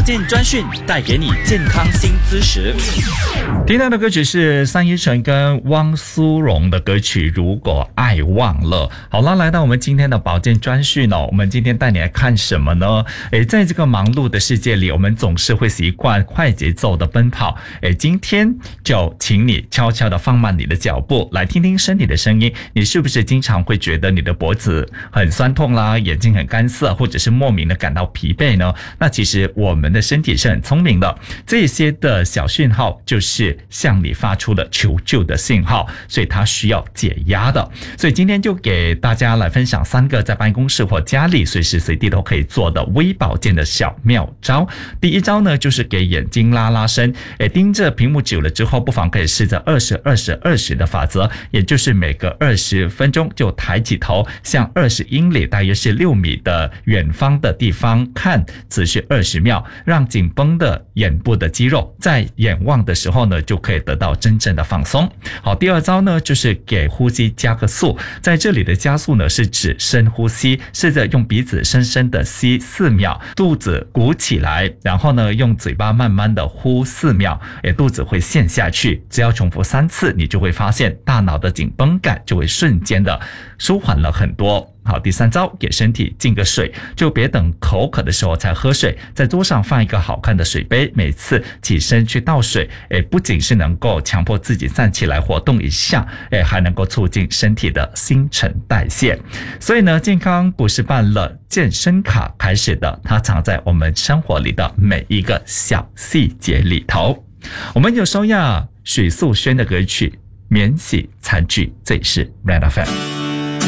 健专讯，带给你健康新知识。 听到的歌曲是三一晨跟汪苏泷的歌曲《如果爱忘了》。好了，来到我们今天的保健专讯我们今天带你来看什么呢？在这个忙碌的世界里，我们总是会习惯快节奏的奔跑。今天就请你悄悄的放慢你的脚步，来听听身体的声音。你是不是经常会觉得你的脖子很酸痛啦，眼睛很干涩，或者是莫名的感到疲惫呢？那其实我们的身体是很聪明的，这些的小讯号就是向你发出了求救的信号，所以它需要解压的。所以今天就给大家来分享3个在办公室或家里随时随地都可以做的微保健的小妙招。第一招呢，就是给眼睛拉拉伸。盯着屏幕久了之后，不妨可以试着20-20-20的法则，也就是每隔20分钟就抬起头，向20英里大约是6米的远方的地方看，持续20秒，让紧绷的眼部的肌肉在眼望的时候呢，就可以得到真正的放松。好，第二招呢，就是给呼吸加个速。在这里的加速呢，是指深呼吸，试着用鼻子深深的吸4秒，肚子鼓起来，然后呢，用嘴巴慢慢的呼4秒，肚子会陷下去。只要重复3次，你就会发现大脑的紧绷感就会瞬间的舒缓了很多。好，第3招，给身体进个水，就别等口渴的时候才喝水，在桌上放一个好看的水杯，每次起身去倒水，不仅是能够强迫自己站起来活动一下，还能够促进身体的新陈代谢。所以呢，健康不是办了健身卡开始的，它藏在我们生活里的每一个小细节里头。我们有收呀许素轩的歌曲《免洗餐具》，这里是 Red FM。